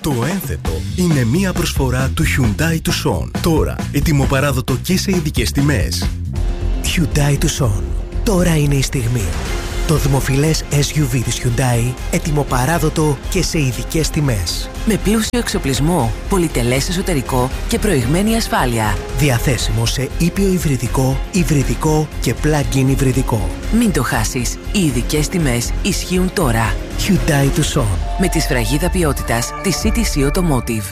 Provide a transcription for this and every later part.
Το ένθετο είναι μία προσφορά του Hyundai Tucson. Τώρα ετοιμοπαράδοτο και σε ειδικές τιμές. Hyundai Tucson. Τώρα είναι η στιγμή. Το δημοφιλές SUV της Hyundai, ετοιμοπαράδοτο και σε ειδικές τιμές. Με πλούσιο εξοπλισμό, πολυτελές εσωτερικό και προηγμένη ασφάλεια. Διαθέσιμο σε ήπιο υβριδικό, υβριδικό και plug-in υβριδικό. Μην το χάσεις. Οι ειδικές τιμές ισχύουν τώρα. Hyundai Tucson. Με τη σφραγίδα ποιότητας της CTC Automotive.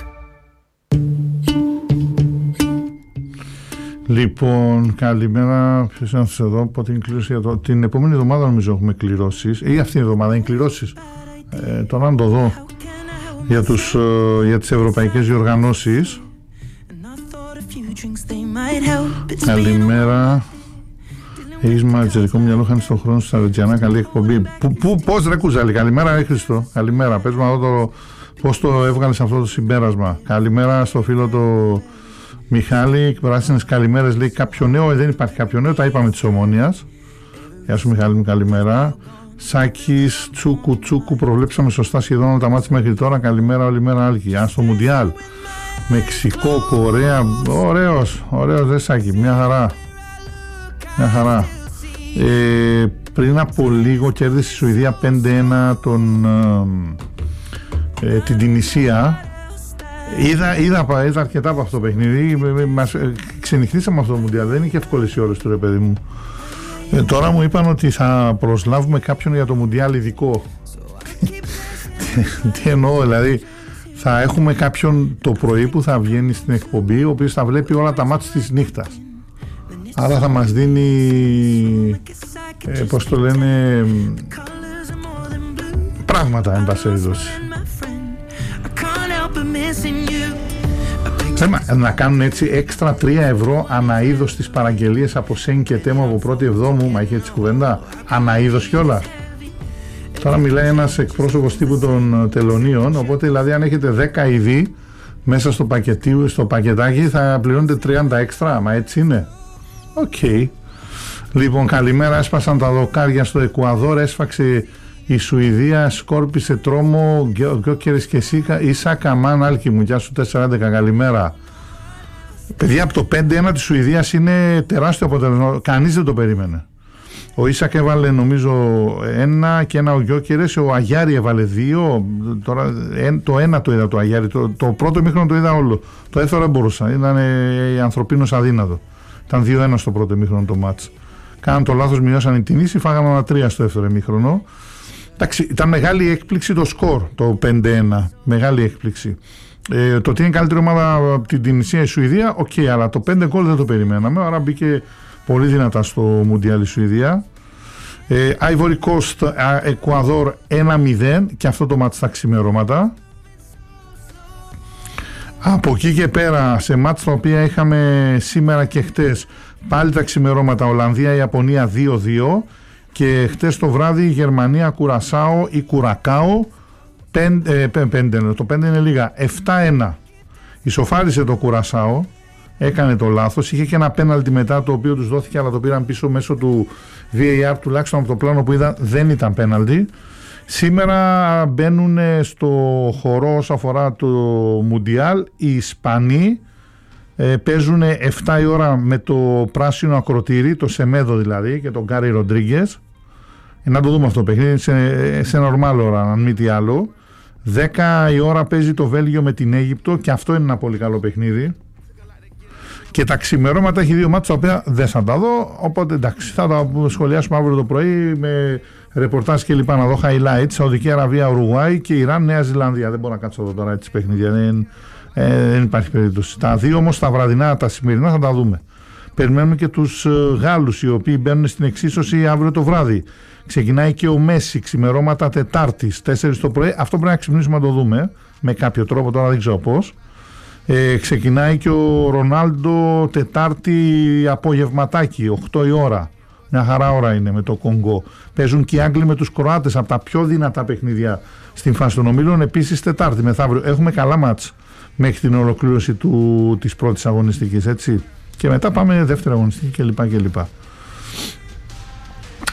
Λοιπόν, καλημέρα. Ποιος είναι αυτός εδώ, πότε είναι κλήρωση για το... Την επόμενη εβδομάδα νομίζω έχουμε κληρώσεις. Ή αυτήν την εβδομάδα είναι κληρώσεις. Τώρα να το δω. Για τις ευρωπαϊκές διοργανώσεις. Καλημέρα. Έχεις ματζερικό μυαλό, χάνεις στον χρόνο σου, Σαρετζιανά, καλή εκπομπή. Πώς ρε Κουζάλη, καλημέρα ρε Χριστό. Καλημέρα, πες μου εδώ πώς το έβγαλες αυτό το συμπέρασμα. Καλημέρα στο φίλο το Μιχάλη, πράσινες καλημέρες, λέει κάποιο νέο, δεν υπάρχει κάποιο νέο, τα είπαμε της Ομόνοιας. Γεια σου Μιχάλη μου, καλημέρα. Σάκης, Τσούκου, προβλέψαμε σωστά σχεδόν όλα τα μάτια μέχρι τώρα. Καλημέρα, όλη μέρα άλκη. Αν στο Μουντιάλ, Μεξικό, Κορέα, ωραίος ρε Σάκη, μια χαρά. Πριν από λίγο κέρδισε η Σουηδία 5-1 την Τινησία. Είδα αρκετά από αυτό το παιχνίδι. Μας ξενυχτήσαμε αυτό το Μουντιάλ. Δεν είναι και εύκολες οι ώρες του ρε παιδί μου. Τώρα μου είπαν ότι θα προσλάβουμε κάποιον για το Μουντιάλ ειδικό. Τι εννοώ, δηλαδή θα έχουμε κάποιον το πρωί που θα βγαίνει στην εκπομπή, ο οποίος θα βλέπει όλα τα μάτς της νύχτας. Άρα θα μας δίνει πώς το λένε, πράγματα εν πάση περιπτώσει. Να κάνουν έτσι έξτρα 3 ευρώ αναείδος στις παραγγελίες από Σέν και Τέμο από πρώτη εβδόμου. Μα είχε έτσι κουβέντα, αναείδος κιόλας. Τώρα μιλάει ένας εκπρόσωπος τύπου των τελωνίων, οπότε δηλαδή αν έχετε 10 είδη μέσα στο πακετάκι θα πληρώνετε 30 έξτρα. Μα έτσι είναι. Οκ. Λοιπόν, καλημέρα. Έσπασαν τα δοκάρια στο Εκουαδόρ, έσφαξε η Σουηδία, σκόρπισε τρόμο, Γκιόκερες και Ισάκα Μαν, άλκη μου, γεια σου 4-11, καλημέρα. Παιδιά, από το 5-1 της Σουηδίας είναι τεράστιο αποτέλεσμα, κανείς δεν το περίμενε. Ο Ίσακ έβαλε νομίζω 1 και 1 ο Γκιόκερες, ο Αγιάρη έβαλε 2, τώρα το 1 το είδα το Αγιάρη, το πρώτο ημίχρονο το είδα όλο, το δεύτερο δεν μπορούσα, ήταν ανθρωπίνος αδύνατο. Ήταν 2-1 στο πρώτο ημίχρονο το μάτς. Κάναν το λάθος, μειώσαν οι Τινήσοι, φάγανε ένα 3 στο δεύτερο ημίχρονο. Εντάξει, ήταν μεγάλη έκπληξη το σκορ το 5-1. Μεγάλη έκπληξη. Το ότι είναι καλύτερη ομάδα από την Τινησία η Σουηδία, οκ, αλλά το 5 γκολ δεν το περιμέναμε. Άρα μπήκε πολύ δυνατά στο Μουντιάλ η Σουηδία. Ivory Coast, Εκουαδόρ 1-0 και αυτό το μάτς στα ξημερώματα. Από εκεί και πέρα, σε μάτς τα οποία είχαμε σήμερα και χτες, πάλι τα ξημερώματα, Ολλανδία-Ιαπωνία 2-2 και χτες το βράδυ Γερμανία-Κουρασάο ή Κουρακάο 5, το 5 είναι λίγα, 7-1. Ισοφάρισε το Κουρασάο, έκανε το λάθος, είχε και ένα πέναλτι μετά το οποίο τους δόθηκε αλλά το πήραν πίσω μέσω του VAR, τουλάχιστον από το πλάνο που είδα δεν ήταν πέναλτι. Σήμερα μπαίνουν στο χορό όσο αφορά το Μουντιάλ οι Ισπανοί, παίζουν 7 η ώρα με το πράσινο ακροτήρι, το Σεμέδο δηλαδή και τον Γκάρι Ροντρίγκες. Να το δούμε αυτό το παιχνίδι σε νορμάλ ώρα, αν μη τι άλλο. 10 η ώρα παίζει το Βέλγιο με την Αίγυπτο και αυτό είναι ένα πολύ καλό παιχνίδι. Και τα ξημερώματα έχει 2 μάτς τα οποία δεν θα τα δω, οπότε εντάξει, θα τα σχολιάσουμε αύριο το πρωί με ρεπορτάζ και λοιπά, να δω highlights. Σαουδική Αραβία, Ουρουγουάη και Ιράν, Νέα Ζηλανδία. Δεν μπορώ να κάτσω εδώ τώρα έτσι παιχνίδια, δεν υπάρχει περίπτωση. Τα 2 όμως τα βραδινά, τα σημερινά θα τα δούμε. Περιμένουμε και τους Γάλλους οι οποίοι μπαίνουν στην εξίσωση αύριο το βράδυ. Ξεκινάει και ο Μέση ξημερώματα Τετάρτης 4 το πρωί. Αυτό πρέπει να ξυπνήσουμε να το δούμε με κάποιο τρόπο, τώρα δεν ξέρω πώς. Ξεκινάει και ο Ρονάλντο Τετάρτη απογευματάκι 8 η ώρα. Μια χαρά ώρα είναι με το Κονγκό. Παίζουν και οι Άγγλοι με τους Κροάτες από τα πιο δυνατά παιχνίδια στην φάση των ομίλων. Επίσης Τετάρτη μεθαύριο έχουμε καλά μάτς μέχρι την ολοκλήρωση της πρώτης αγωνιστικής, έτσι. Και μετά πάμε δεύτερη αγωνιστική κλπ.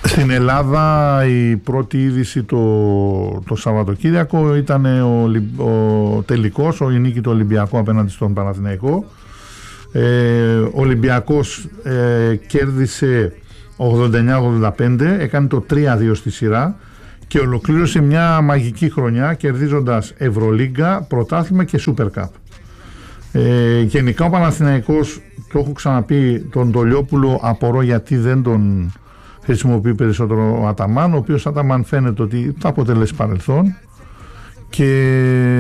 Στην Ελλάδα η πρώτη είδηση το Σαββατοκύριακο ήταν ο τελικός, η νίκη του Ολυμπιακού απέναντι στον Παναθηναϊκό. Ο Ολυμπιακός κέρδισε 89-85, έκανε το 3-2 στη σειρά και ολοκλήρωσε μια μαγική χρονιά κερδίζοντας Ευρωλίγκα, Πρωτάθλημα και Super Cup. Γενικά ο Παναθηναϊκός, το έχω ξαναπεί, τον Τολιόπουλο απορώ γιατί δεν τον χρησιμοποιεί περισσότερο ο Αταμάν, ο οποίος Αταμάν φαίνεται ότι θα αποτελέσει παρελθόν και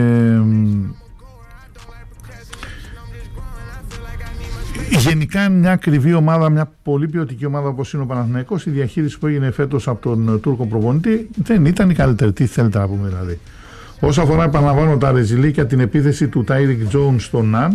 γενικά μια ακριβή ομάδα, μια πολύ ποιοτική ομάδα όπως είναι ο Παναθηναϊκός. Η διαχείριση που έγινε φέτος από τον Τούρκο προπονητή δεν ήταν η καλύτερη. Τι θέλετε να πούμε δηλαδή? Όσον αφορά, επαναλαμβάνω, τα ρεζιλίκια, την επίθεση του Τάιρικ Τζόουνς στον Ναν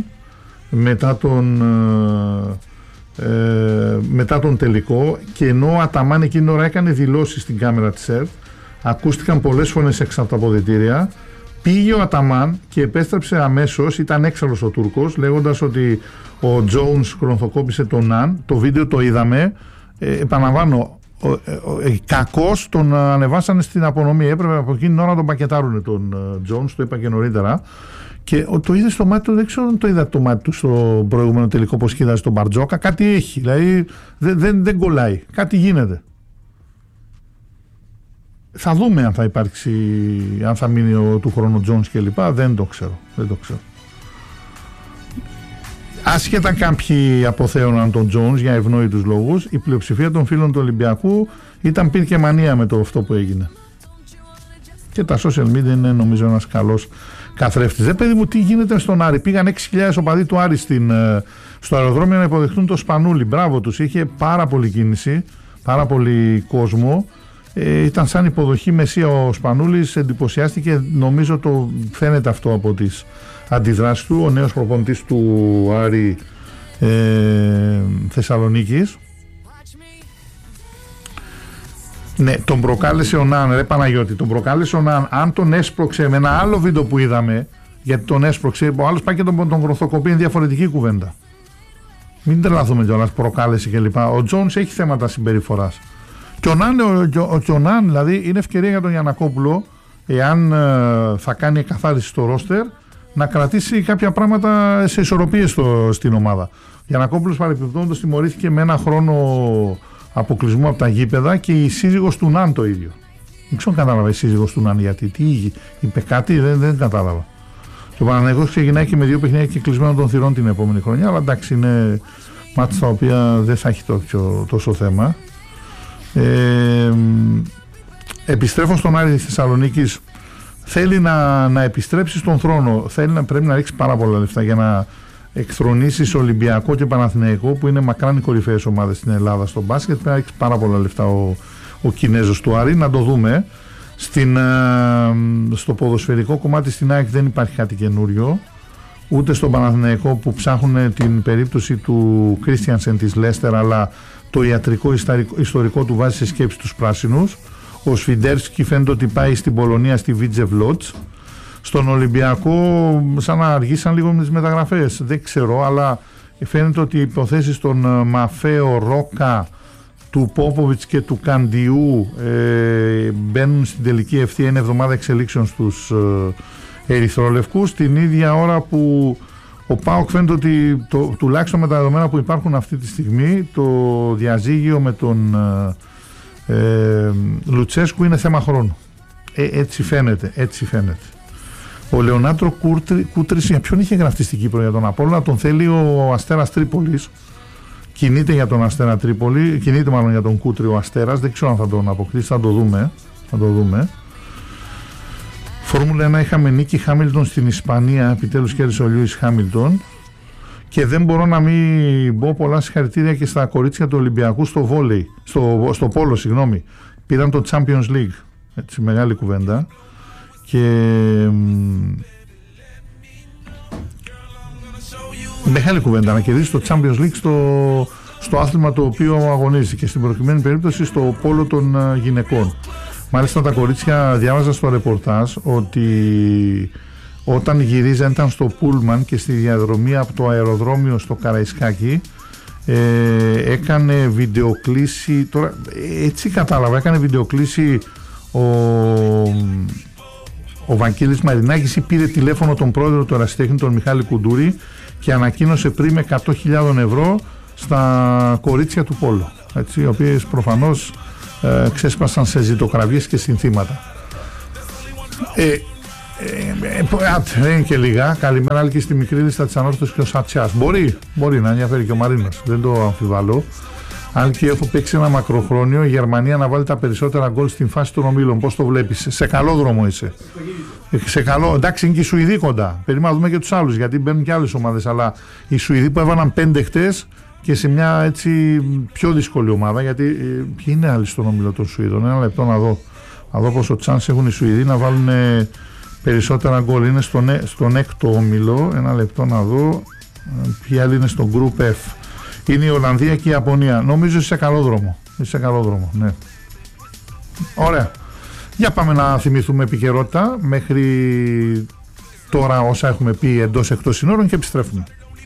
μετά τον τελικό, και ενώ ο Αταμάν εκείνη την ώρα έκανε δηλώσεις στην κάμερα της ΕΡΤ, ακούστηκαν πολλές φωνές έξω από τα αποδυτήρια. Πήγε ο Αταμάν και επέστρεψε αμέσως, ήταν έξαλλος ο Τούρκος, λέγοντας ότι ο Τζόουνς χρονθοκόπησε τον Ναν. Το βίντεο το είδαμε, επαναλαμβάνω, κακώς τον ανεβάσανε στην απονομή. Έπρεπε από εκείνη την ώρα να τον πακετάρουν τον Τζόουνς, το είπα και νωρίτερα. Και το είδε στο μάτι του, δεν ξέρω αν το είδα το μάτι του στο προηγούμενο τελικό πως κοίταζε τον Μπαρτζόκα. Κάτι έχει, δηλαδή δεν κολλάει, κάτι γίνεται. Θα δούμε αν θα υπάρξει, αν θα μείνει του χρόνου Τζόνς και λοιπά, δεν το ξέρω. Άσχετα κάποιοι αποθέωναν τον Τζόνς για ευνόητους λόγους, η πλειοψηφία των φίλων του Ολυμπιακού ήταν πυρ και μανία με το αυτό που έγινε. Και τα social media είναι νομίζω ένας καλός καθρέφτης. Δε παιδί μου, τι γίνεται στον Άρη? Πήγαν 6.000 οπαδοί του Άρη στο αεροδρόμιο να υποδεχτούν το Σπανούλι. Μπράβο τους, είχε πάρα πολύ κίνηση, πάρα πολύ κόσμο. Ήταν σαν υποδοχή μεσία ο Σπανούλης, εντυπωσιάστηκε, νομίζω το φαίνεται αυτό από τις αντιδράσεις του, ο νέος προπονητής του Άρη Θεσσαλονίκης. Ναι, τον προκάλεσε ο Ναν, ρε Παναγιώτη, τον προκάλεσε ο Ναν. Αν τον έσπρωξε με ένα άλλο βίντεο που είδαμε, γιατί τον έσπρωξε, ο άλλος πάει και τον γροθοκοπεί, είναι διαφορετική κουβέντα. Μην τρελαθούμε κιόλας, προκάλεσε κλπ. Ο Τζόνς έχει θέματα συμπεριφοράς. Και ο Ναν, δηλαδή, είναι ευκαιρία για τον Γιαννακόπουλο, εάν θα κάνει εκαθάριση στο ρόστερ, να κρατήσει κάποια πράγματα σε ισορροπίες στην ομάδα. Ο Γιαννακόπουλος, παρεπιπτόντως, τιμωρήθηκε με ένα χρόνο αποκλεισμού από τα γήπεδα και η σύζυγος του Ναν το ίδιο. Δεν ξέρω αν κατάλαβα η σύζυγος του Ναν γιατί. Τι είπε κάτι, δεν κατάλαβα. Και ο Παναθηναϊκός ξεκινάει και με 2 παιχνίδια και κλεισμένο των θυρών την επόμενη χρονιά, αλλά εντάξει, είναι μάτς τα οποία δεν θα έχει τόσο θέμα. Επιστρέφω στον Άρη Θεσσαλονίκης. Θέλει να επιστρέψει στον θρόνο. Πρέπει να ρίξει πάρα πολλά λεφτά για να εκθρονήσεις Ολυμπιακό και Παναθηναϊκό, που είναι μακράν οι κορυφαίες ομάδες στην Ελλάδα στο μπάσκετ. Πρέπει να ρίξει πάρα πολλά λεφτά ο Κινέζος του Άρη. Να το δούμε. Στο ποδοσφαιρικό κομμάτι στην ΑΕΚ δεν υπάρχει κάτι καινούριο. Ούτε στον Παναθηναϊκό, που ψάχνουν την περίπτωση του Κρίστιανσεν της Λέστερ, αλλά το ιατρικό ιστορικό του βάζει σε σκέψη τους πράσινους. Ο Σφιντέρσκι φαίνεται ότι πάει στην Πολωνία, στη Βίτζεβ Λότς. Στον Ολυμπιακό σαν να αργήσαν λίγο με τις μεταγραφές, δεν ξέρω, αλλά φαίνεται ότι οι υποθέσεις των Μαφέο, Ρόκα, του Πόποβιτς και του Καντιού μπαίνουν στην τελική ευθεία εβδομάδα εξελίξεων στους ερυθρόλευκους, την ίδια ώρα που ο ΠΑΟΚ φαίνεται ότι τουλάχιστον με τα δεδομένα που υπάρχουν αυτή τη στιγμή, το διαζύγιο με τον Λουτσέσκου είναι θέμα χρόνου. Έτσι φαίνεται. Ο Λεωνάτρο Κούτρης, για ποιον είχε γραφτεί στην Κύπρο? Για τον Απόλλωνα. Τον θέλει ο Αστέρας Τρίπολης. Κινείται για τον Αστέρα Τρίπολη. Κινείται μάλλον για τον Κούτρη ο Αστέρας. Δεν ξέρω αν θα τον αποκτήσει. Θα το δούμε. Φόρμουλα 1, είχαμε νίκη Χάμιλτον στην Ισπανία. Επιτέλους κέρδισε ο Λιούις Χάμιλτον. Και δεν μπορώ να μην πω πολλά συγχαρητήρια και στα κορίτσια του Ολυμπιακού στο βόλεϊ. Στο πόλο, συγγνώμη. Πήραν το Champions League. Έτσι, μεγάλη κουβέντα. Και μεγάλη κουβέντα να κερδίσει το Champions League στο άθλημα το οποίο αγωνίζεται, και στην προκειμένη περίπτωση στο πόλο των γυναικών. Μάλιστα τα κορίτσια, διάβαζα στο ρεπορτάζ ότι όταν γυρίζαν, ήταν στο Πούλμαν και στη διαδρομή από το αεροδρόμιο στο Καραϊσκάκι, έκανε βιντεοκλήση, τώρα έτσι κατάλαβα, έκανε βιντεοκλήση ο Βαγγέλης Μαρινάκης ή πήρε τηλέφωνο τον πρόεδρο του ερασιτέχνη, τον Μιχάλη Κουντούρη, και ανακοίνωσε πριν 100.000 ευρώ στα κορίτσια του Πόλο, έτσι, οι οποίες προφανώς ξέσπασαν σε ζητοκραυγές και συνθήματα. Δεν είναι και λίγα. Καλημέρα, άλλη και στη μικρή λίστα της ανόρθωσης και ο Σατσιάς. Μπορεί να ενδιαφέρει και ο Μαρίνος, δεν το αμφιβάλλω. Αν και έχω παίξει ένα μακροχρόνιο, η Γερμανία να βάλει τα περισσότερα γκολ στην φάση των ομίλων. Πώς το βλέπεις? Σε καλό δρόμο είσαι. Σε καλό, εντάξει, είναι και οι Σουηδοί κοντά. Περιμένουμε να δούμε και τους άλλους, γιατί μπαίνουν και άλλες ομάδες. Αλλά οι Σουηδοί που έβαλαν 5 χτες και σε μια έτσι πιο δύσκολη ομάδα, γιατί ποιοι είναι άλλοι στον όμιλο των Σουηδών? Ένα λεπτό να δω. Να δω πόσο τσάνς έχουν οι Σουηδοί να βάλουν περισσότερα γκολ. Είναι στον έκτο όμιλο. Ένα λεπτό να δω. Ποιοι άλλοι είναι στο Group F? Είναι η Ολλανδία και η Ιαπωνία. Νομίζω είσαι σε καλό δρόμο. Ναι. Ωραία. Για πάμε να θυμηθούμε επικαιρότητα μέχρι τώρα όσα έχουμε πει εντός εκτός συνόρων και επιστρέφουμε.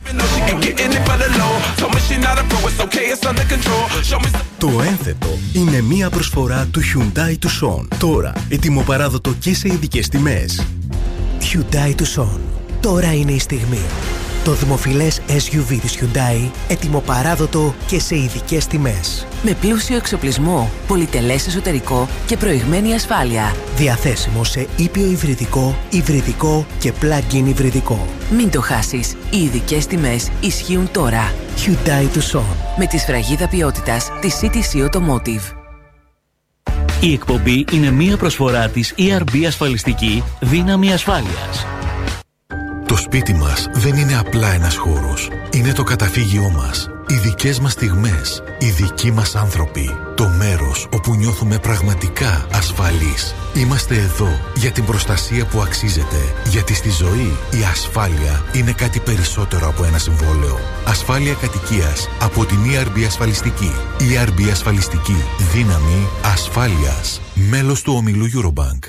Το ένθετο είναι μία προσφορά του Hyundai Tucson. Τώρα ετοιμοπαράδοτο και σε ειδικές τιμές. Hyundai Tucson. Τώρα είναι η στιγμή. Το δημοφιλές SUV της Hyundai, έτοιμο-παράδοτο και σε ειδικές τιμές. Με πλούσιο εξοπλισμό, πολυτελές εσωτερικό και προηγμένη ασφάλεια. Διαθέσιμο σε ήπιο υβριδικό και plug-in υβριδικό. Μην το χάσεις. Οι ειδικές τιμές ισχύουν τώρα. Hyundai Tucson. Με τη σφραγίδα ποιότητας της CTC Automotive. Η εκπομπή είναι μία προσφορά της ERB Ασφαλιστική Δύναμη Ασφάλειας. Το σπίτι μας δεν είναι απλά ένας χώρος. Είναι το καταφύγιό μας. Οι δικές μας στιγμές. Οι δικοί μας άνθρωποι. Το μέρος όπου νιώθουμε πραγματικά ασφαλείς. Είμαστε εδώ για την προστασία που αξίζεται. Γιατί στη ζωή η ασφάλεια είναι κάτι περισσότερο από ένα συμβόλαιο. Ασφάλεια κατοικίας από την ERB Ασφαλιστική. ERB Ασφαλιστική. Δύναμη ασφάλειας. Μέλος του ομίλου Eurobank.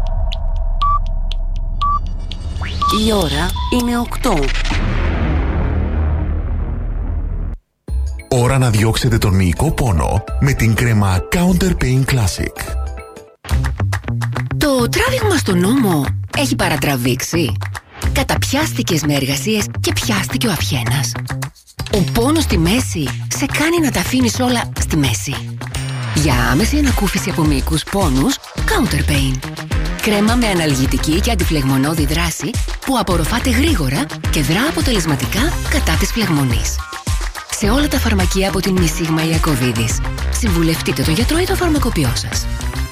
Η ώρα είναι 8. Ώρα να διώξετε τον μυϊκό πόνο με την κρέμα Counter Pain Classic. Το τράβηγμα στον ώμο έχει παρατραβήξει. Καταπιάστηκες με εργασίες και πιάστηκε ο αυχένας. Ο πόνος στη μέση σε κάνει να τα αφήνεις όλα στη μέση. Για άμεση ανακούφιση από μυϊκούς πόνους, Counter Pain. Κρέμα με αναλγητική και αντιφλεγμονώδη δράση που απορροφάται γρήγορα και δρά αποτελεσματικά κατά της φλεγμονής. Σε όλα τα φαρμακεία από την Μισίγμα Ιακωβίδης. Συμβουλευτείτε τον γιατρό ή το φαρμακοποιό σας.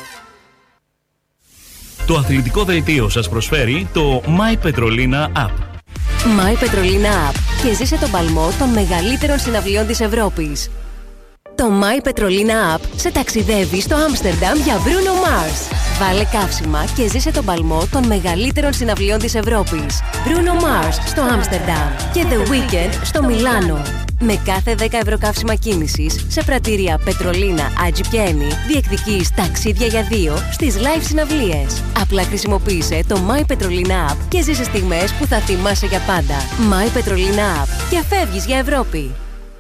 Το αθλητικό δελτίο σας προσφέρει το My Petrolina App. My Petrolina App και ζήσε τον παλμό των μεγαλύτερων συναυλιών της Ευρώπης. Το My Petrolina App σε ταξιδεύει στο Άμστερνταμ για Bruno Mars. Βάλε καύσιμα και ζήσε τον παλμό των μεγαλύτερων συναυλιών της Ευρώπης. Bruno Mars στο Άμστερνταμ και The Weeknd στο Μιλάνο. Με κάθε 10 ευρώ καύσιμα κίνησης σε πρατήρια Πετρολίνα, Ατζιπιένι, διεκδικείς ταξίδια για 2 στις live συναυλίες. Απλά χρησιμοποίησε το My Petrolina App και ζήσε στιγμές που θα θυμάσαι για πάντα. My Petrolina App και φεύγεις για Ευρώπη.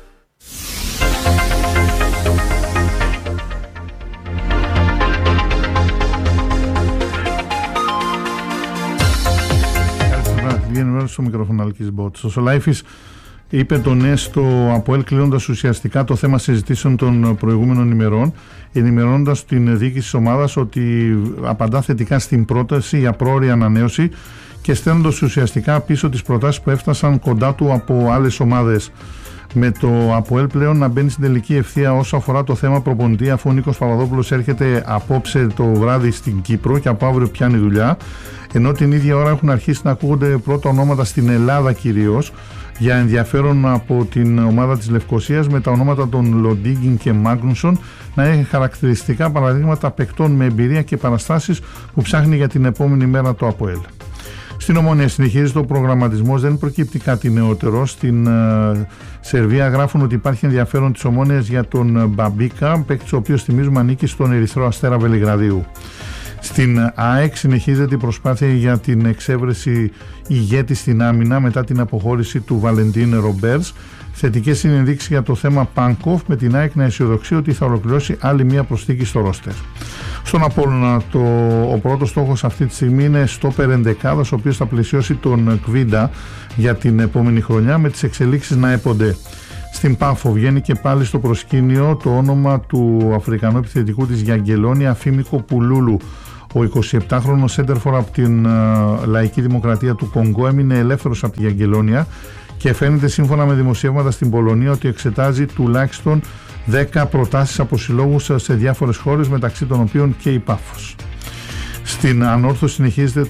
Βγαίνει μέσα στο μικρόφωνο Αλκής Μπότς. Ο Σολάιφης είπε το ναι στο ΑΠΟΕΛ, κλείνοντας ουσιαστικά το θέμα συζητήσεων των προηγούμενων ημερών, ενημερώνοντας την διοίκηση της ομάδας ότι απαντά θετικά στην πρόταση για πρόωρη ανανέωση και στέλνοντας ουσιαστικά πίσω τις προτάσεις που έφτασαν κοντά του από άλλες ομάδες. Με το ΑΠΟΕΛ πλέον να μπαίνει στην τελική ευθεία όσο αφορά το θέμα προπονητή, αφού ο Νίκος Παπαδόπουλος έρχεται απόψε το βράδυ στην Κύπρο και από αύριο πιάνει δουλειά, ενώ την ίδια ώρα έχουν αρχίσει να ακούγονται πρώτα ονόματα στην Ελλάδα κυρίως για ενδιαφέρον από την ομάδα της Λευκωσίας, με τα ονόματα των Λοντίγκιν και Μάγνουσον να έχει χαρακτηριστικά παραδείγματα παικτών με εμπειρία και παραστάσεις που ψάχνει για την επόμενη μέρα το ΑΠΟΕΛ. Στην Ομόνια συνεχίζεται ο προγραμματισμός, δεν προκύπτει κάτι νεότερο. Στην Σερβία γράφουν ότι υπάρχει ενδιαφέρον της Ομόνιας για τον Μπαμπίκα, παίκτης ο οποίος θυμίζουμε ανήκει στον Ερυθρό Αστέρα Βελιγραδίου. Στην ΑΕΚ συνεχίζεται η προσπάθεια για την εξέβρεση ηγέτη στην άμυνα μετά την αποχώρηση του Βαλεντίν Ρομπέρς. Θετικές είναι ενδείξεις για το θέμα Πάνκοφ, με την ΑΕΚ να αισιοδοξεί ότι θα ολοκληρώσει άλλη μια προσθήκη στο ρόστερ. Στον Απόλλωνα ο πρώτος στόχος αυτή τη στιγμή είναι στόπερ ενδεκάδας, ο οποίος θα πλαισιώσει τον Κβίντα για την επόμενη χρονιά, με τις εξελίξεις να έπονται. Στην Πάφο βγαίνει και πάλι στο προσκήνιο το όνομα του Αφρικανού επιθετικού της Γιαγγελόνη, Αφίμικο Πουλούλου. Ο 27χρονος σέντερφορ από την Λαϊκή Δημοκρατία του Κονγκό έμεινε ελεύθερος από τη Γιαγγελόνια και φαίνεται σύμφωνα με δημοσιεύματα στην Πολωνία ότι εξετάζει τουλάχιστον 10 προτάσεις από συλλόγους σε διάφορες χώρες, μεταξύ των οποίων και η Πάφος. Στην Ανόρθωση συνεχίζεται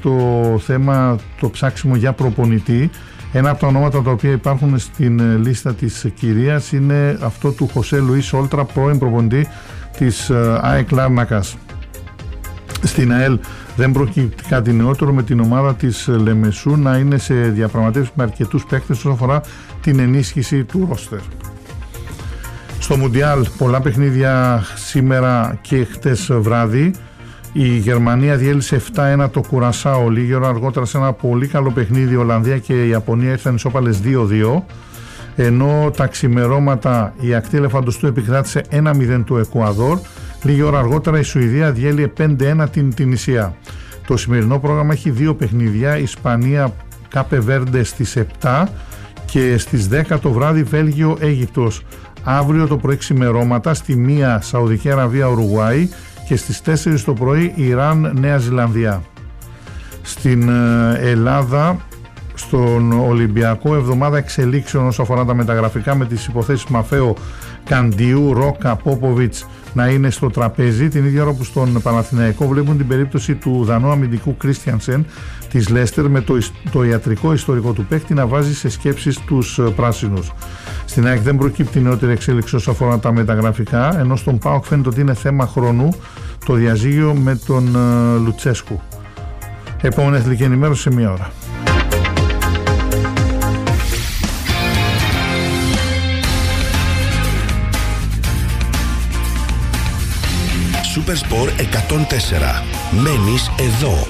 το ψάξιμο για προπονητή. Ένα από τα ονόματα τα οποία υπάρχουν στην λίστα της κυρίας είναι αυτό του Χωσέ Λουίς Όλτρα, πρώην προπονητή της ΑΕΚ Λάρνακας. Στην ΑΕΛ δεν προκύπτει κάτι νεότερο, με την ομάδα της Λεμεσού να είναι σε διαπραγματεύσεις με αρκετούς παίκτες όσον αφορά την ενίσχυση του ρόστερ. Στο Μουντιάλ πολλά παιχνίδια σήμερα και χτες βράδυ. Η Γερμανία διέλυσε 7-1 το Κουρασάο. Λίγη ώρα αργότερα, σε ένα πολύ καλό παιχνίδι, η Ολλανδία και η Ιαπωνία ήρθαν ισόπαλες 2-2. Ενώ τα ξημερώματα η ακτή ελεφαντοστού επικράτησε 1-0 του Εκουαδόρ. Λίγη ώρα αργότερα η Σουηδία διέλυε 5-1 την Τινησία. Το σημερινό πρόγραμμα έχει 2 παιχνίδια. Ισπανία Κάπε Βέρντε στις 7 και στις 10 το βράδυ Βέλγιο Αίγυπτος. Αύριο το πρωί ξημερώματα στη 1 Σαουδική Αραβία Ουρουγουάη και στις 4 το πρωί Ιράν Νέα Ζηλανδία. Στην Ελλάδα, στον Ολυμπιακό, εβδομάδα εξελίξεων όσον αφορά τα μεταγραφικά, με τις υποθέσεις Μαφέο, Καντιού, Ρόκα, Πόποβιτς να είναι στο τραπέζι, την ίδια ώρα που στον Παναθηναϊκό βλέπουν την περίπτωση του Δανού αμυντικού Κρίστιανσεν της Λέστερ, με το ιατρικό ιστορικό του παίκτη να βάζει σε σκέψεις τους πράσινους. Στην ΑΕΚ δεν προκύπτει νεότερη εξέλιξη όσον αφορά τα μεταγραφικά, ενώ στον ΠΑΟΚ φαίνεται ότι είναι θέμα χρόνου το διαζύγιο με τον Λουτσέσκου. Επόμενη αθλητική ενημέρωση σε 1 ώρα. Supersport 104. Μένεις εδώ.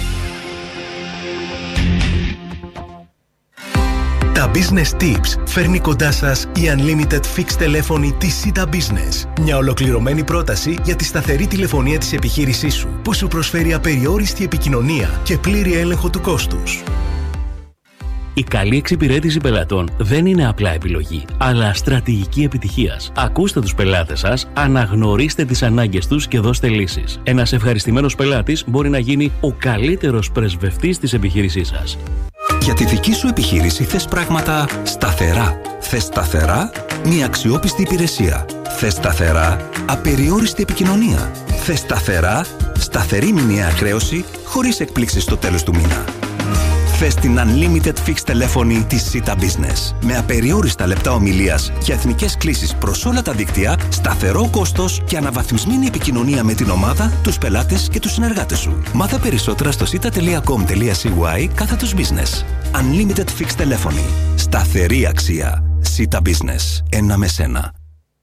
Τα Business Tips φέρνει κοντά σας η Unlimited Fixed τηλέφωνη της Sita Business. Μια ολοκληρωμένη πρόταση για τη σταθερή τηλεφωνία της επιχείρησής σου, που σου προσφέρει απεριόριστη επικοινωνία και πλήρη έλεγχο του κόστους. Η καλή εξυπηρέτηση πελατών δεν είναι απλά επιλογή, αλλά στρατηγική επιτυχίας. Ακούστε τους πελάτες σας, αναγνωρίστε τις ανάγκες τους και δώστε λύσεις. Ένας ευχαριστημένος πελάτης μπορεί να γίνει ο καλύτερος πρεσβευτής της επιχείρησής σας. Για τη δική σου επιχείρηση θες πράγματα σταθερά. Θες σταθερά μια αξιόπιστη υπηρεσία. Θες σταθερά απεριόριστη επικοινωνία. Θες σταθερά σταθερή μηνιαία χρέωση χωρίς εκπλήξεις στο τέλος του μήνα. Θες την Unlimited Fixed τηλέφωνη της Sita Business. Με απεριόριστα λεπτά ομιλίας και εθνικές κλήσεις προς όλα τα δίκτυα, σταθερό κόστος και αναβαθμισμένη επικοινωνία με την ομάδα, τους πελάτες και τους συνεργάτες σου. Μάθε περισσότερα στο sita.com.cy/business. Unlimited Fixed τηλέφωνη. Σταθερή αξία. Sita Business. Ένα με σένα.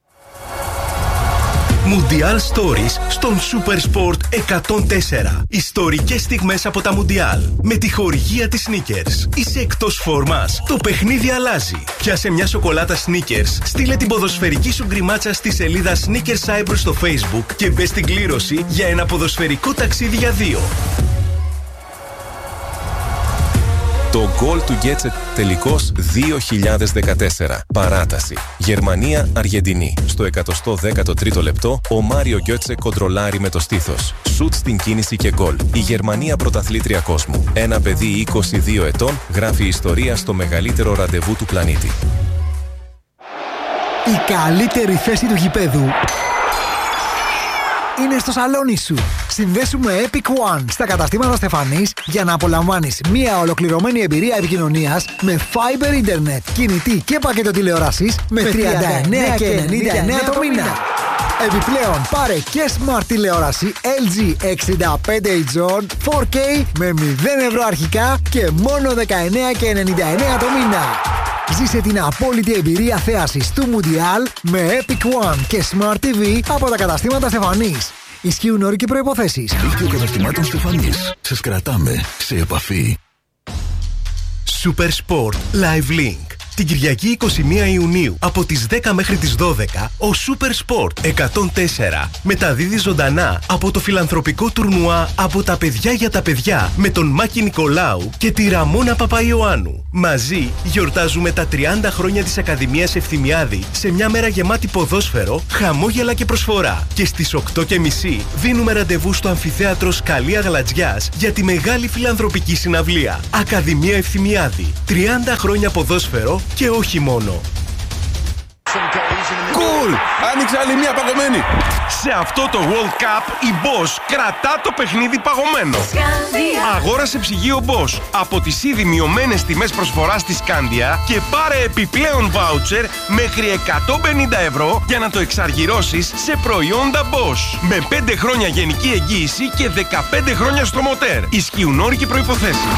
Mundial Stories στον Supersport 104. Ιστορικές στιγμές από τα Mundial. Με τη χορηγία της Snickers. Είσαι εκτός φόρμας? Το παιχνίδι αλλάζει. Πιάσε μια σοκολάτα Snickers, στείλε την ποδοσφαιρική σου γκριμάτσα στη σελίδα Snickers Cyprus στο Facebook και μπες στην κλήρωση για ένα ποδοσφαιρικό ταξίδι για 2. Το γκολ του Γκέτσε τελικός 2014. Παράταση. Γερμανία-Αργεντινή. Στο 113ο λεπτό, ο Μάριο Γκέτσε κοντρολάρει με το στήθος. Σουτ στην κίνηση και γκολ. Η Γερμανία πρωταθλήτρια κόσμου. Ένα παιδί 22 ετών γράφει ιστορία στο μεγαλύτερο ραντεβού του πλανήτη. Η καλύτερη θέση του γηπέδου είναι στο σαλόνι σου. Συνδέσου με Epic One στα καταστήματα Στεφανής για να απολαμβάνεις μια ολοκληρωμένη εμπειρία επικοινωνίας με Fiber Internet, κινητή και πακέτο τηλεόρασης με 39,99 το μήνα. Επιπλέον πάρε και smart τηλεόραση LG 65 inch 4K με 0 ευρώ αρχικά και μόνο 19,99 το μήνα. Ζήσε την απόλυτη εμπειρία θέασης του Mundial με Epic One και Smart TV από τα καταστήματα Στεφανής. Ισχύουν όροι και προϋποθέσεις. Δίκτυο καταστημάτων Στεφανής. Σας κρατάμε σε επαφή. Super Sport Live Link. Την Κυριακή 21 Ιουνίου από τις 10 μέχρι τις 12 ο Super Sport 104 μεταδίδει ζωντανά από το φιλανθρωπικό τουρνουά από τα παιδιά για τα παιδιά με τον Μάκη Νικολάου και τη Ραμόνα Παπαϊωάννου. Μαζί γιορτάζουμε τα 30 χρόνια της Ακαδημίας Ευθυμιάδη σε μια μέρα γεμάτη ποδόσφαιρο, χαμόγελα και προσφορά. Και στις 8:30 δίνουμε ραντεβού στο Αμφιθέατρο Σκαλία Γλατζιάς για τη μεγάλη φιλανθρωπική συναυλία. Ακαδημία Ευθυμιάδη. 30 χρόνια ποδόσφαιρο και όχι μόνο. Κουλ! Άνοιξε άλλη μια παγωμένη! Σε αυτό το World Cup η Bosch κρατά το παιχνίδι παγωμένο. Αγόρασε ψυγείο Bosch από τις ήδη μειωμένες τιμές προσφοράς στη Σκάντια και πάρε επιπλέον βάουτσερ μέχρι 150 ευρώ για να το εξαργυρώσεις σε προϊόντα Bosch. Με 5 χρόνια γενική εγγύηση και 15 χρόνια στο μοτέρ. Ισχύουν όροι και προϋποθέσεις.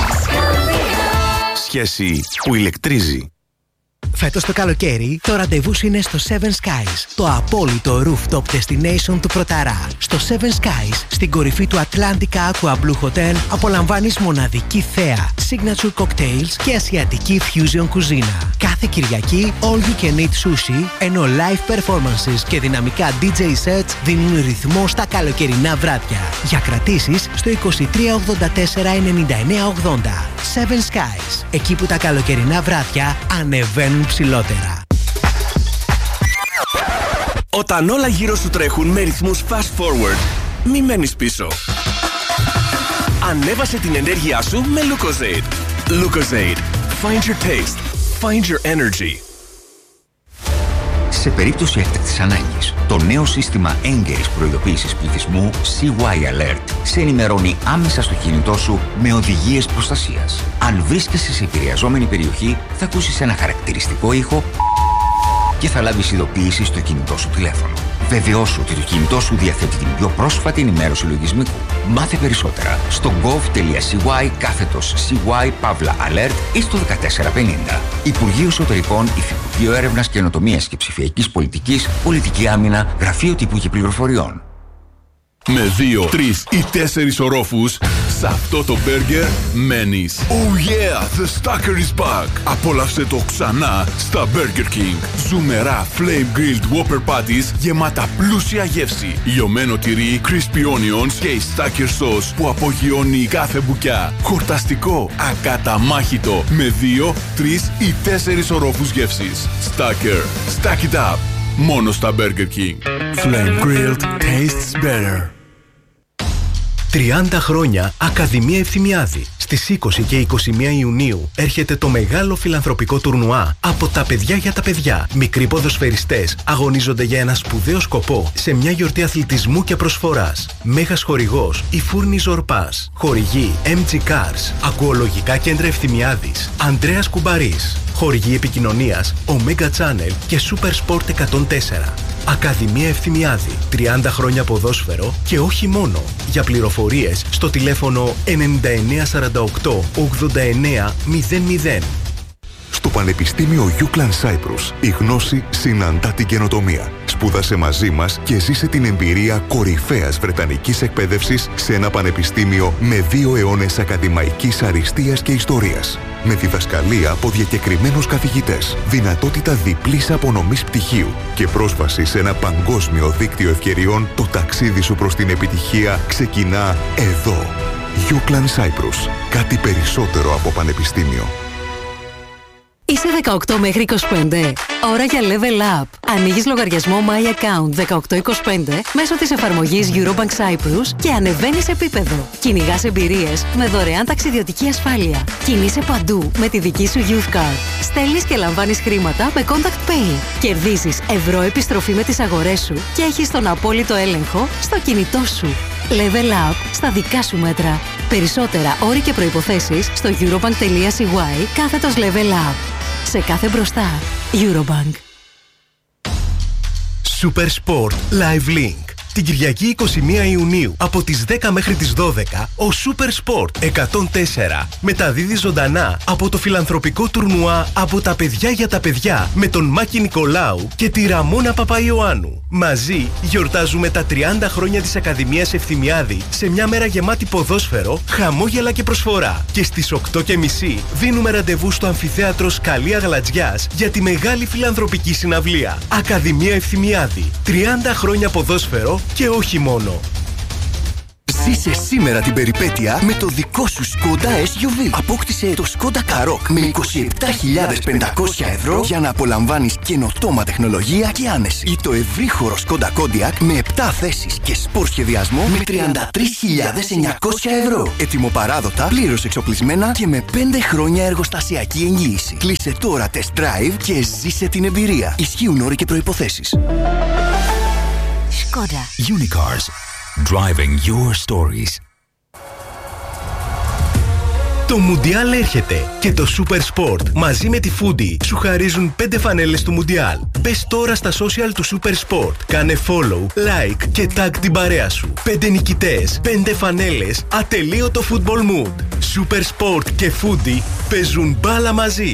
Σχέση που ηλεκτρίζει. Φέτος το καλοκαίρι, το ραντεβού είναι στο Seven Skies, το απόλυτο rooftop destination του Πρωταρά. Στο Seven Skies, στην κορυφή του Atlantica Aqua Blue Hotel, απολαμβάνεις μοναδική θέα, signature cocktails και ασιατική fusion κουζίνα. Κάθε Κυριακή, all you can eat sushi, ενώ live performances και δυναμικά DJ sets δίνουν ρυθμό στα καλοκαιρινά βράδια. Για κρατήσεις στο 2384 99 80. Seven Skies, εκεί που τα καλοκαιρινά βράδια ανεβαίνουν ψηλότερα. Όταν όλα γύρω σου τρέχουν με ρυθμούς fast forward, μη μένεις πίσω. Ανέβασε την ενέργειά σου με Lucozade. Lucozade. Find your taste. Find your energy. Σε περίπτωση έκτακτης ανάγκης, το νέο σύστημα έγκαιρης προειδοποίησης πληθυσμού CY Alert σε ενημερώνει άμεσα στο κινητό σου με οδηγίες προστασίας. Αν βρίσκεσαι σε επηρεαζόμενη περιοχή, θα ακούσεις ένα χαρακτηριστικό ήχο και θα λάβεις ειδοποίηση στο κινητό σου τηλέφωνο. Βεβαιώσου ότι το κινητό σου διαθέτει την πιο πρόσφατη ενημέρωση λογισμικού. Μάθε περισσότερα στο gov.cy/CY-alert ή στο 1450. Υπουργείο Εσωτερικών, Υφυπουργείο Έρευνας, Καινοτομίας και Ψηφιακής Πολιτικής, Πολιτική Άμυνα, Γραφείο Τύπου και Πληροφοριών. Με 2, 3 ή 4 ορόφους, σε αυτό το μπέργκερ μένεις. Oh yeah, the Stacker is back. Απόλαυσε το ξανά στα Burger King. Ζουμερά flame grilled Whopper patties γεμάτα πλούσια γεύση. Λιωμένο τυρί, crispy onions και η Stacker sauce που απογειώνει κάθε μπουκιά. Χορταστικό, ακαταμάχητο, με 2, 3 ή 4 ορόφους γεύσης. Stacker, stack it up. Μόνο στα Burger King. Flame grilled tastes better. 30 χρόνια Ακαδημία Ευθυμιάδη. Στις 20 και 21 Ιουνίου έρχεται το μεγάλο φιλανθρωπικό τουρνουά από τα παιδιά για τα παιδιά. Μικροί ποδοσφαιριστές αγωνίζονται για ένα σπουδαίο σκοπό σε μια γιορτή αθλητισμού και προσφοράς. Μέγας χορηγός η Φούρνη Ζορπάς. Χορηγοί MG Cars. Ακουολογικά κέντρα Ευθυμιάδης. Ανδρέας Κουμπαρής. Χορηγοί επικοινωνίας Omega Channel και Super Sport 104. Ακαδημία Ευθυμιάδη. 30 χρόνια ποδόσφαιρο και όχι μόνο. Για πληροφορίες στο τηλέφωνο 9948 89 00. Στο Πανεπιστήμιο Euclid Cyprus η γνώση συναντά την καινοτομία. Σπούδασε μαζί μας και ζήσε την εμπειρία κορυφαίας βρετανικής εκπαίδευσης σε ένα πανεπιστήμιο με 2 αιώνες ακαδημαϊκής αριστείας και ιστορίας. Με διδασκαλία από διακεκριμένους καθηγητές, δυνατότητα διπλής απονομής πτυχίου και πρόσβαση σε ένα παγκόσμιο δίκτυο ευκαιριών, το ταξίδι σου προς την επιτυχία ξεκινά εδώ. Euclid Cyprus. Κάτι περισσότερο από πανεπιστήμιο. Είσαι 18 μέχρι 25. Ώρα για Level Up. Ανοίγεις λογαριασμό My Account 1825 μέσω της εφαρμογής Eurobank Cyprus και ανεβαίνεις επίπεδο. Κυνηγάς εμπειρίες με δωρεάν ταξιδιωτική ασφάλεια. Κινείσαι παντού με τη δική σου Youth Card. Στέλνεις και λαμβάνεις χρήματα με Contact Pay. Κερδίζεις ευρώ επιστροφή με τις αγορές σου και έχεις τον απόλυτο έλεγχο στο κινητό σου. Level Up στα δικά σου μέτρα. Περισσότερα όροι και προϋποθέσεις στο eurobank.cy/level up. Σε κάθε μπροστά. Eurobank. Super Sport Live Link. Την Κυριακή 21 Ιουνίου από τις 10 μέχρι τις 12 ο Super Sport 104 μεταδίδει ζωντανά από το φιλανθρωπικό τουρνουά από τα παιδιά για τα παιδιά με τον Μάκη Νικολάου και τη Ραμόνα Παπαϊωάννου. Μαζί γιορτάζουμε τα 30 χρόνια της Ακαδημίας Ευθυμιάδη σε μια μέρα γεμάτη ποδόσφαιρο, χαμόγελα και προσφορά. Και στις 8:30 δίνουμε ραντεβού στο Αμφιθέατρο Σκαλία Γλατζιάς για τη μεγάλη φιλανθρωπική συναυλία. Ακαδημία Ευθυμιάδη. 30 χρόνια ποδόσφαιρο και όχι μόνο. Ζήσε σήμερα την περιπέτεια με το δικό σου Skoda SUV. Απόκτησε το Skoda Karoq με 27.500 ευρώ για να απολαμβάνεις καινοτόμα τεχνολογία και άνεση. Ή το ευρύχωρο Skoda Kodiaq με 7 θέσεις και σπορ σχεδιασμό με 33.900 ευρώ. Ετοιμοπαράδοτα, πλήρως εξοπλισμένα και με 5 χρόνια εργοστασιακή εγγύηση. Κλείσε τώρα test drive και ζήσε την εμπειρία. Ισχύουν όροι και προϋποθέσεις. Skoda. Unicars. Driving your stories. Το Μουντιάλ έρχεται και το Super Sport μαζί με τη Foodie σου χαρίζουν 5 φανέλες του Μουντιάλ. Μπες τώρα στα social του Super Sport, κάνε follow, like και tag την παρέα σου. 5 νικητές, 5 φανέλες, ατελείωτο football mood. Super Sport και Foodie παίζουν μπάλα μαζί.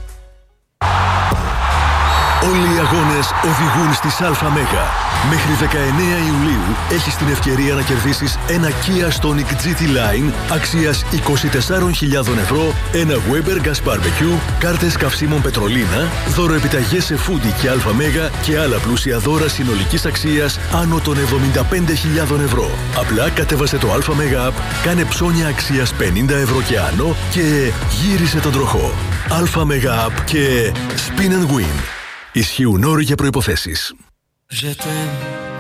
Όλοι οι αγώνες οδηγούν στις ΑΜΕΓΑ. Μέχρι 19 Ιουλίου έχεις την ευκαιρία να κερδίσεις ένα Kia Stonic GT Line αξίας 24.000 ευρώ, ένα Weber Gas Barbecue, κάρτες καυσίμων Πετρολίνα, δωροεπιταγές σε Foodie και ΑΜΕΓΑ και άλλα πλούσια δώρα συνολικής αξίας άνω των 75.000 ευρώ. Απλά κατέβασε το ΑΜΕΓΑ App, κάνε ψώνια αξίας 50 ευρώ και άνω και γύρισε τον τροχό. ΑΜΕΓΑ App και Spin and Win. Ισχύουν όροι και προϋποθέσεις.